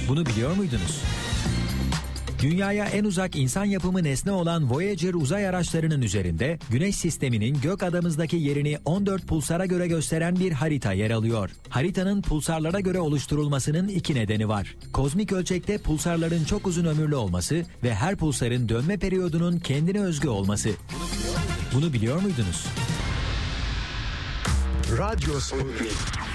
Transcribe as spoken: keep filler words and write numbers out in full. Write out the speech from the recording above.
Bunu biliyor muydunuz? Dünyaya en uzak insan yapımı nesne olan Voyager uzay araçlarının üzerinde Güneş sisteminin gök adamızdaki yerini on dört pulsara göre gösteren bir harita yer alıyor. Haritanın pulsarlara göre oluşturulmasının iki nedeni var. Kozmik ölçekte pulsarların çok uzun ömürlü olması ve her pulsarın dönme periyodunun kendine özgü olması. Bunu biliyor muydunuz? Radyo Sputnik.